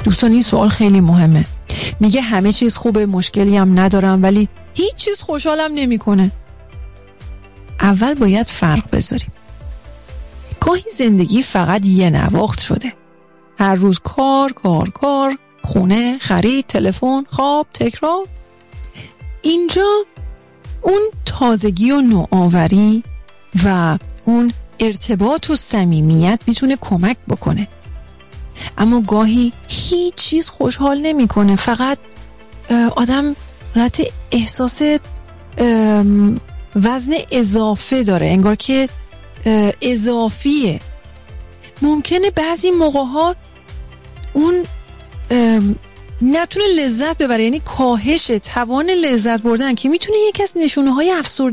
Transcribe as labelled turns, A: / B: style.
A: دوستان این سوال خیلی مهمه. میگه همه چیز خوبه، مشکلی هم ندارم، ولی هیچ چیز خوشحالم نمیکنه. اول باید فرق بذاریم. گاهی زندگی فقط یه نواخت شده. هر روز کار کار کار، خونه، خرید، تلفن، خواب، تکرار. اینجا اون تازگی و نوآوری و اون ارتباط و صمیمیت میتونه کمک بکنه. اما گاهی هیچ چیز خوشحال نمیکنه، فقط آدم حالت احساس وزن اضافه داره، انگار که اضافیه. ممکنه بعضی موقع‌ها اون نتونه لذت ببره، یعنی کاهش توان لذت بردن که میتونه یکی از نشونه‌های افسردگی